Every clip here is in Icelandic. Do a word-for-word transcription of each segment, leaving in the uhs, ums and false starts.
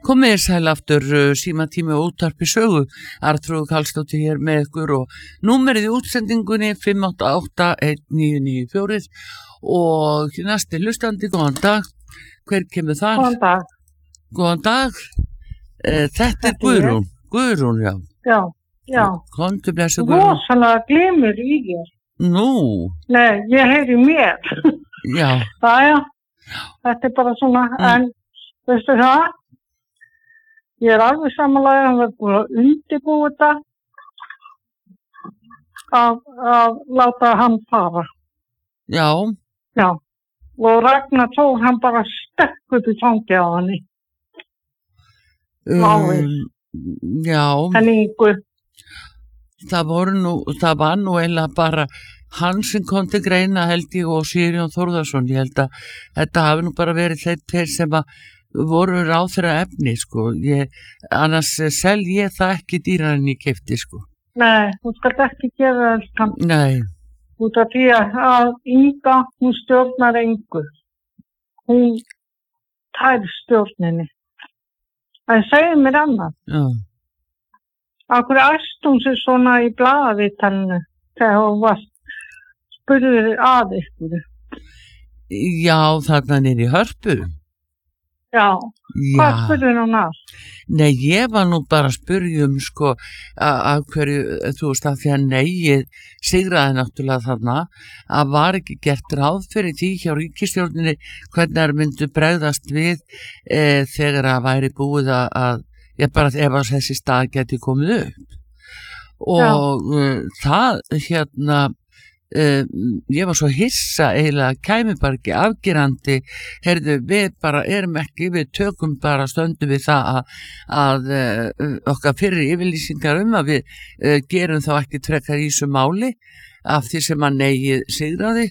Komið þér sæl aftur uh, símatími og útvarpi sögu. Arnþrúður Karlsdóttir hér með ykkur og númerið í útsendingunni fimm átta átta eitt níu níu fjögur og næsti hlustandi, góðan dag. Hver kemur þar? Góðan dag. Góðan dag. Uh, þetta er Guðrún. Guðrún, já. Já, já. Komdu blessu Guðrún. Rosalega glimur í þér. Nú. Nei, ég heyri mér. Já. Það já. Þetta er bara svona, mm. en veistu það? Ég er alveg samanlega, hann var búin að undirbúa þetta að, að láta hann fara. Já. Já. Og Ragnar tók hann bara stekk upp í fangi á hann. Um, já. En yngur. Það voru nú, það var nú eiginlega bara hann sem kom til greina held ég og Sigurjón Þórðarsson. Ég held að þetta hafi nú bara verið þeir tveir sem að voru ráð þeirra efni, sko. Ég, annars sel ég það ekki dýrar en ég keypti, sko. Nei, þú skalt ekki gera það. Nei. Út af því að Inga, hún stjórnar engu. Hún tær stjórninni. Það segir mér annað. Já. Akkur æst hún sér svona í blaðavitalinu þegar hún var spurður að ykkur. Já, þarna niður í Hörpu. Já, Já. Hvað spurður hún að? Nei, ég var nú bara að spyrja um, sko, af hverju, þú veist, að því að Neiið sigraði náttúrulega þarna, að var ekki gert ráð fyrir því hjá ríkisstjórninni hvernig það myndu bregðast við e, þegar að væri búið að, ég bara ef að þessi stað geti komið upp og uh, það hérna uh, ég var svo hissa eiginlega kæmi bara ekki afgerandi, heyrðu við bara erum ekki, við tökum bara stöndum við það að, að uh, okkar fyrir yfirlýsingar um að við uh, gerum þá ekki trekkar í þessu máli af því sem að Neiið sigraði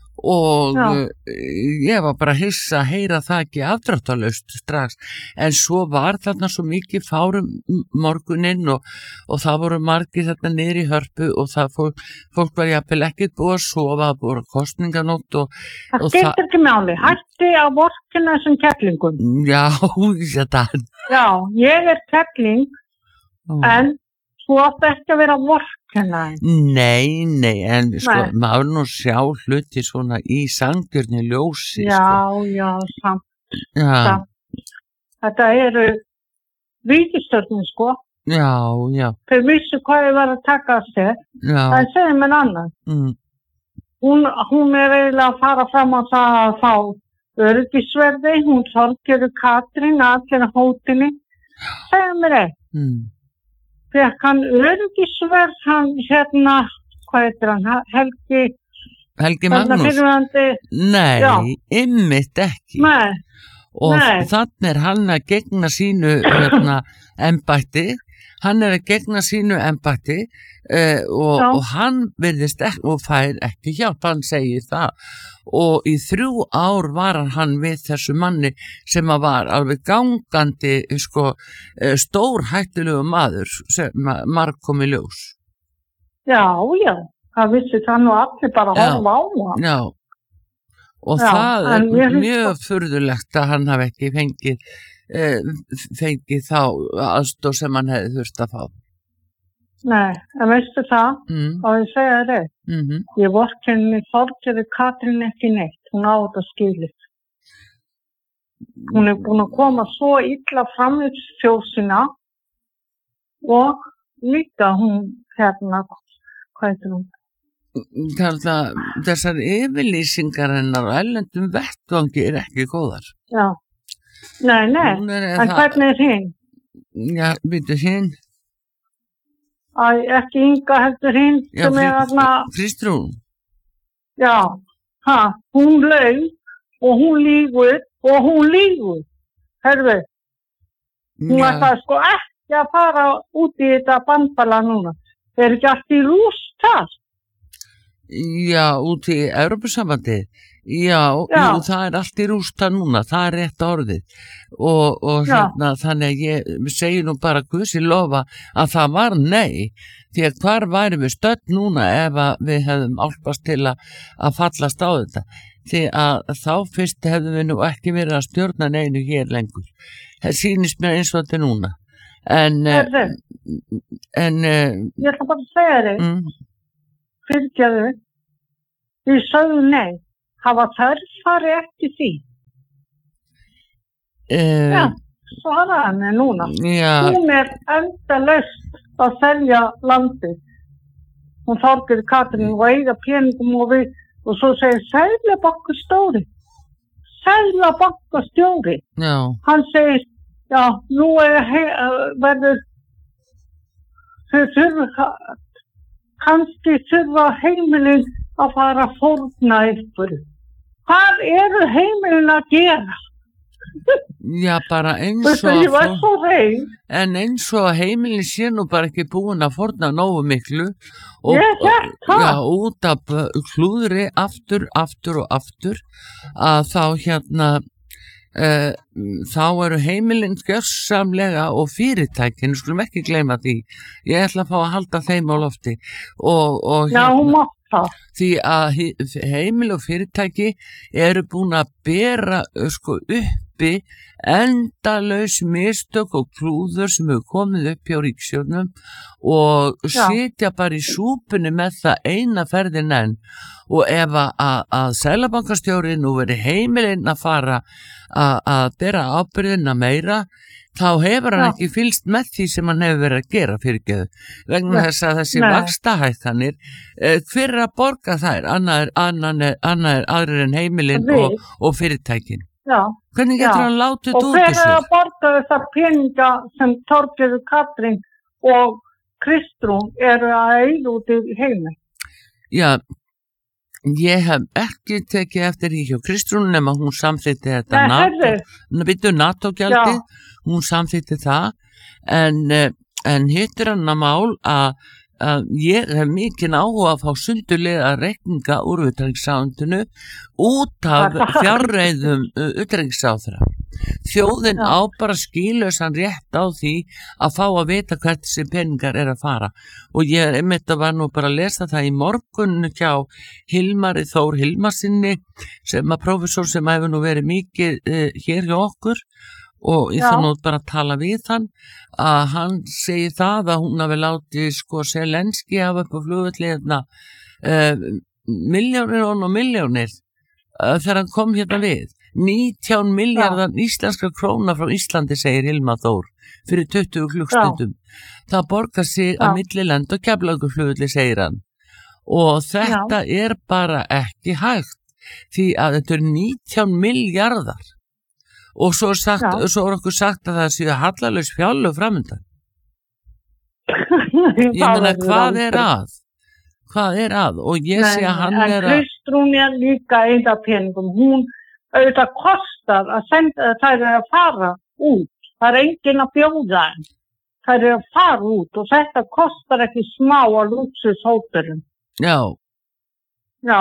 og uh, ég var bara hissa að heyra það ekki afdráttarlaust strax, en svo var þarna svo mikið fárum morguninn og, og það voru margir þarna niður í Hörpu og það fólk, fólk var jafnvel ekkert búið að sofa, búið kosninganótt og það skiptir ekki máli, hætti á vorkina sem kettlingum. Já, það Já, ég er kettling Ó. En þú átt ekki að vera vorkina. Nei, nei, en sko, nei. Maður nú sjá hluti svona í sangjörni ljósi, já, sko. Já, samt. Já. samt. Þetta eru ríkisstjórnin, sko. Já, já. Þau vissu hvað ég var að taka að sér. Já. Það segir mér annað. Mm. Hún, hún er eiginlega að fara fram á það að fá öryggisverði, hún Þorgerður Katrín, allir á hóteli. Segir mér eitt. Mm. Fekk hann öryggisverð, hann hérna, hvað heitir hann, Helgi... Helgi Magnús? Fyrirvændi, Nei, já. Einmitt ekki. Nei, og nei. Þannig er hann að gegna sínu hérna, embætti, hann er að gegna sínu embætti uh, og, og hann virðist ekki og fær ekki hjálp, hann segir það. Og í þrjú ár var hann við þessu manni sem að var alveg gangandi sko, stór hættulegu maður sem marg kom í ljós. Já, já, það vissi það nú allir bara að horfa á hann. Já, og já, það er mjög, mjög furðulegt að hann hafi ekki fengið, eh, fengið þá aðstoð sem hann hefði þurft að fá. Nei, en veistu það, mm. og ég segja þér, mm-hmm. ég vorkenni Þorgerður Katrín ekki neitt, hún á þetta skilið. Hún er búin að koma svo illa fram í fjósina og líka hún hérna, hvað heitir hún? Kalla, þessar yfirlýsingar hennar og ellendum vettvangi er ekki góðar. Já, nei, nei, er, en hvernig er hinn? Já, byrju hinn. Æ, ekki Inga heldur hinn sem er þarna... Kristrún. Já, ha, hún laug og hún lígur og hún lígur. Herðu, hún var það sko ekki að fara út í þetta bandbala núna. Það er ekki allt í rúst það. Já, út í Evrópusambandið. Já, Já. Jú, það er allt í rústa núna, það er rétt orðið og, og hérna, þannig að ég segi nú bara Guðs í lofa að það var nei, því að hvar væri við stödd núna ef að við hefðum álpast til að, að fallast á þetta. því að þá fyrst hefðum við nú ekki verið að stjórna neinu hér lengur. Það sýnist mér eins og þetta er núna. En, Herðu, en ég ætla bara að segja þig, mm, fyrirgefðu, við sögum nei, hafa þær farið eftir því. uh, Já, svaraði henni núna. já, Hún er endalaust að selja landið. Hún Þorgerður Katrín og eiga peningum og við, og svo segir Seðlabankastjóri, Seðlabankastjóri, já, hann segir, já, nú er he, verður, þau þurfa, kannski þurfa heimilin að fara að fórna ykkur. Hvað eru heimilin að gera? já, bara eins Veistu, og ég var svo reið. en eins og að heimilin sé nú bara ekki búin að forna nógu miklu og, Ég hélt það. já, út af klúðri aftur, aftur og aftur að þá hérna uh, þá eru heimilin gjörsamlega og fyrirtækin, skulum ekki gleyma því, ég ætla að fá að halda þeim á lofti og, og Já, hún mátt það. því að he- heimili og fyrirtæki eru búin að bera uh, sko uppi endalaus mistök og klúður sem hefur komið upp hjá ríkisstjórnum og Já. sitja bara í súpunni með það eina ferðin enn og ef að, að, að Seðlabankastjóri nú verið heimilinn að fara að, að bera ábyrðina meira þá hefur hann Já. ekki fylgst með því sem hann hefur verið að gera fyrirgeðu vegna Nei. þess að þessi Nei. vaxtahækkanir eh, hver er að borga þær annar er, annar er, annar er aðrir en heimilin Við. og, og fyrirtækin Já. hvernig getur Já. hann látið Og út hver úr er sér að borga þessar peninga sem Þorgerður Katrín og Kristrún eru að eiga út í heimi? já, ég hef ekki tekið eftir því hjá Kristrún nema hún samþýtti þetta Nei, heyrðu. NATO, býttu NATO-gjaldið hún samþýtti það en, eh, en hittir hann að mál að, að ég hef mikinn áhuga að fá sundurlega reikninga úr utanríkisráðuneytinu út af fjárreiðum utanríkisráðherra. Þjóðin Já. á bara skýlausan rétt á því að fá að vita hvert þessi peningar er að fara og ég er einmitt að var nú bara að lesa það í morgun hjá Hilmari Þór Hilmarsinni sem að prófessor sem hefur nú verið mikið uh, hér hjá okkur og ég Já. þarf nú bara að tala við hann að hann segir það að hún hafi látið sko Selenski hafa upp á flugvelli hérna uh, miljónir og miljónir uh, þegar hann kom hérna við nítján milljarðar íslenska króna frá Íslandi segir Hilmar Þór fyrir tuttugu klukkstundum það borgar sig Já. að millilend og Keflavíkurflugvelli segir hann og þetta er bara ekki hægt því að þetta er nítján milljarðar og svo er, sagt, Já. svo er okkur sagt að það séu hallalaus fjárlög framöndan ég Það meina verður hvað aldrei. er að hvað er að og ég sé að hann en er að Kristrún er líka einda peningum. Hún auðvitað kostar að senda þær eru að fara út. Það er enginn að bjóða þeim. Þær eru að fara út og þetta kostar ekki smá á lúxushótelum. já, Já,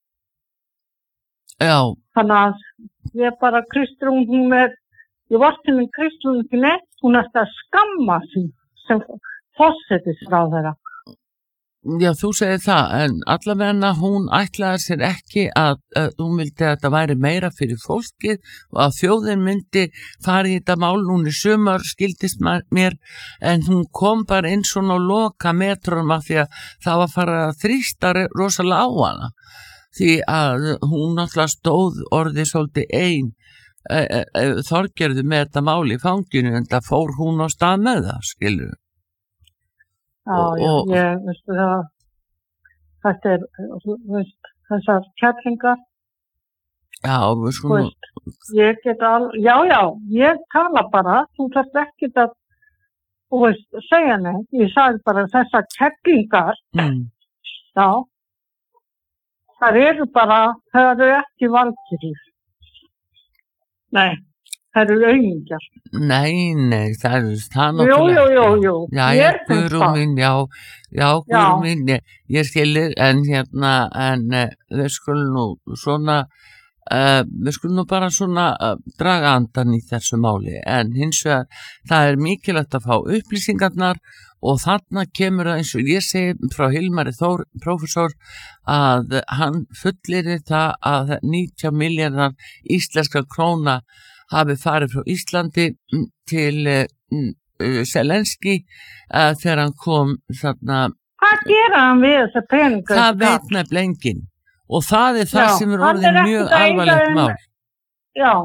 já, þannig að ég bara Kristrún, hún er, ég vorkenni Kristrún ekki neitt, hún er að skamma sig sem forsætisráðherra. já, þú segir það en allavega hún ætlaði sér ekki að, að hún vildi að þetta væri meira fyrir fólkið og að þjóðin myndi fara í þetta mál núna í sumar skildist mér en hún kom bara inn svona og loka metrum af því að það var fara að þrýsta rosalega á hana því að hún náttúrulega stóð orðið svolítið ein e, e, e, Þorgerðu með þetta mál í fanginu en það fór hún á stað með það skilur Já, Og- já, og- ég, veistu það, þetta er, þú veist, þessar kjærlingar, já, við þú skulum veist, ég get alveg, já, já, ég tala bara, þú þarft ekki að, þú veist, segja neitt, ég sagði bara þessar kjærlingar, mm, já, þar eru bara, það eru ekki valkyrjur. Nei, það eru aumingjar. Nei, nei, það er það Jú, jú, jú, jú, Já, já, ég finnst Guðrún það. mín, já, já, Guðrún mín, ég, ég skilir, en hérna, en eh, við skulum nú svona Uh, við skulum nú bara svona uh, draga andan í þessu máli en hins vegar það er mikilvægt að fá upplýsingarnar og þarna kemur það eins og ég segi frá Hilmari Þór, prófessor að hann fullyrir það að nítján milljarðar íslenska króna hafi farið frá Íslandi til uh, Zelenski uh, þegar hann kom þarna. Hvað gera hann við þessa peninga? Það veit nefnilega enginn. Og það er það Já, sem er hann orðið er mjög ekkert að eyða alvarlegt þeim- mál. Já,